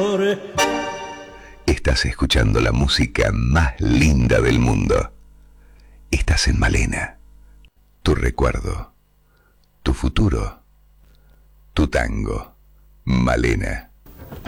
dolore. Estás escuchando la música más linda del mundo. Estás en Malena. Tu recuerdo, tu futuro, tu tango. Malena.